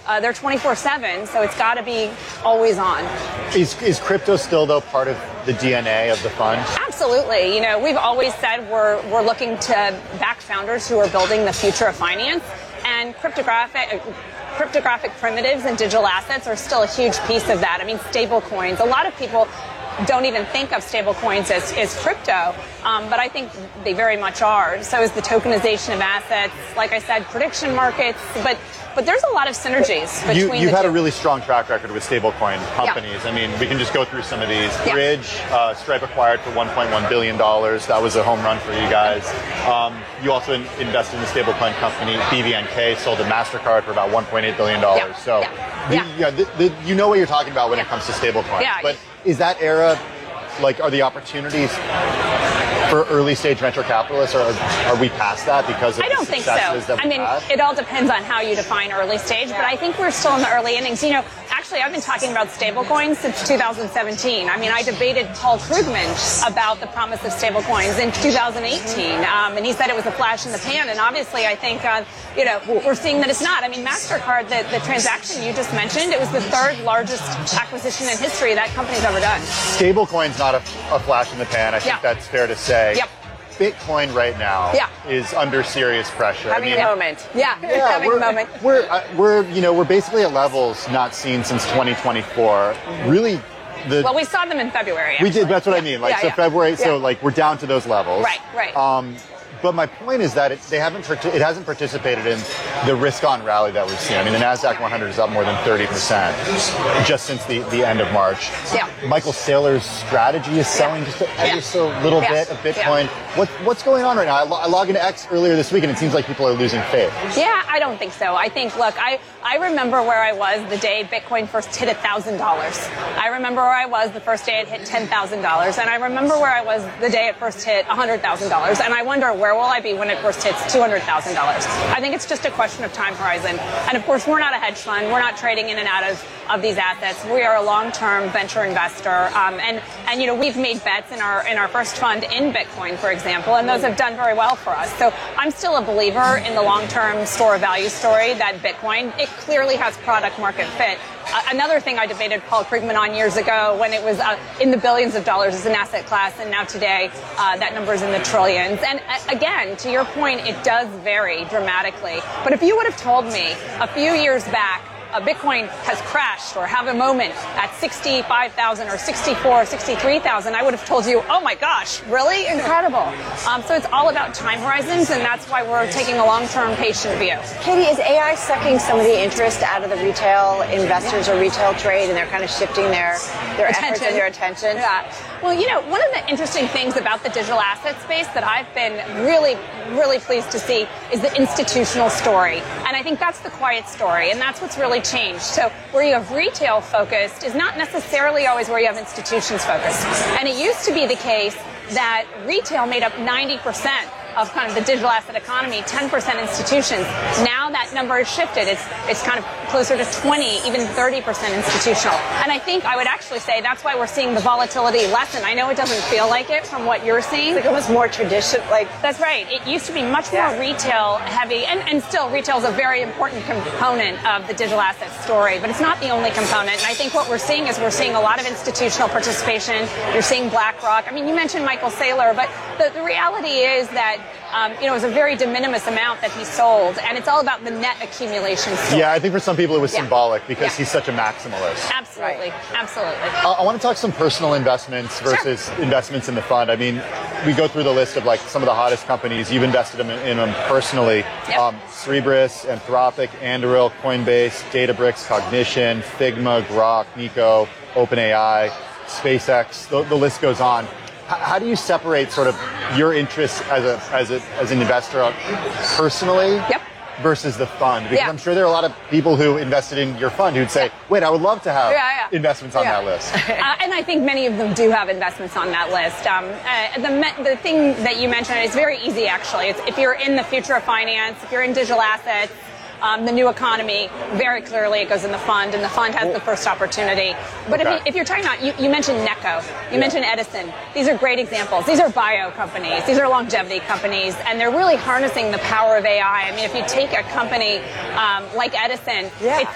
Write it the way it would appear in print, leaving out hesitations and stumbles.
they're 24/7, so it's got to be always on. Is crypto still, though, part of the DNA of the fund? Absolutely. You know, we've always said we're looking to back founders who are building the future of finance, and cryptographic primitives and digital assets are still a huge piece of that. I mean, stable coins. A lot of people don't even think of stable coins as crypto, but I think they very much are. So is the tokenization of assets, like I said, prediction markets, but there's a lot of synergies between You've had two. a really strong track record with stablecoin companies. Yeah. I mean, we can just go through some of these. Yeah. Bridge, Stripe acquired for $1.1 billion. That was a home run for you guys. You also invested in the stablecoin company. BVNK sold to MasterCard for about $1.8 billion. Yeah. So you know what you're talking about when it comes to stablecoins. Yeah. But is that era, like, are the opportunities for early stage venture capitalists, or are we past that because of I don't the think so. successes that I mean, it all depends on how you define early stage, but I think we're still in the early innings. You know, actually, I've been talking about stablecoins since 2017. I mean, I debated Paul Krugman about the promise of stablecoins in 2018, and he said it was a flash in the pan, and obviously I think, we're seeing that it's not. I mean, MasterCard, the transaction you just mentioned, it was the third largest acquisition in history that company's ever done. Stablecoin's not a flash in the pan. I think that's fair to say. Yep. Bitcoin right now is under serious pressure. Having a moment. Yeah, having a moment. We're basically at levels not seen since 2024. Really, well, we saw them in February. Actually. We did. That's what I mean. February. So we're down to those levels. Right. But my point is that it hasn't participated in the risk-on rally that we've seen. I mean, the NASDAQ 100 is up more than 30% just since the end of March. Yeah. Michael Saylor's strategy is selling just ever so little bit of Bitcoin. Yeah. What's going on right now? I logged into X earlier this week, and it seems like people are losing faith. Yeah, I don't think so. I think, look, I remember where I was the day Bitcoin first hit $1,000. I remember where I was the first day it hit $10,000. And I remember where I was the day it first hit $100,000. And I wonder, where will I be when it first hits $200,000? I think it's just a question of time horizon. And of course, we're not a hedge fund. We're not trading in and out of these assets. We are a long-term venture investor. And we've made bets in our first fund in Bitcoin, for example, and those have done very well for us. So I'm still a believer in the long-term store of value story that Bitcoin, it clearly has product market fit. Another thing I debated Paul Krugman on years ago when it was in the billions of dollars as an asset class, and now today that number is in the trillions. And again, to your point, it does vary dramatically. But if you would have told me a few years back, Bitcoin has crashed or have a moment at 65,000 or 64, 63,000, I would have told you, oh my gosh, really? Incredible. So it's all about time horizons, and that's why we're taking a long-term patient view. Katie, is AI sucking some of the interest out of the retail investors or retail trade, and they're kind of shifting their efforts and their attention? Yeah. Well, one of the interesting things about the digital asset space that I've been really, really pleased to see is the institutional story. And I think that's the quiet story, and that's what's really changed. So where you have retail focused is not necessarily always where you have institutions focused. And it used to be the case that retail made up 90% of kind of the digital asset economy, 10% institutions. Now that number has shifted. It's kind of closer to 20, even 30% institutional. And I think I would actually say that's why we're seeing the volatility lessen. I know it doesn't feel like it from what you're seeing. It's like almost more traditional. That's right. It used to be much more retail heavy, and still retail is a very important component of the digital asset story, but it's not the only component. And I think what we're seeing is we're seeing a lot of institutional participation. You're seeing BlackRock. I mean, you mentioned Michael Saylor, but the reality is that it was a very de minimis amount that he sold, and it's all about the net accumulation story. Yeah, I think for some people it was symbolic because he's such a maximalist. Absolutely. Absolutely. I want to talk some personal investments versus investments in the fund. I mean, we go through the list of some of the hottest companies. You've invested in them personally. Yep. Cerebras, Anthropic, Anduril, Coinbase, Databricks, Cognition, Figma, Grok, Nico, OpenAI, SpaceX. The list goes on. How do you separate sort of your interests as an investor personally versus the fund? Because I'm sure there are a lot of people who invested in your fund who'd say, wait, I would love to have investments on that list. And I think many of them do have investments on that list. The thing that you mentioned is very easy, actually. It's if you're in the future of finance, if you're in digital assets, the new economy, very clearly it goes in the fund, and the fund has the first opportunity. But if you're talking about, you mentioned Necco, you mentioned Edison. These are great examples. These are bio companies. These are longevity companies, and they're really harnessing the power of AI. I mean, if you take a company like Edison, it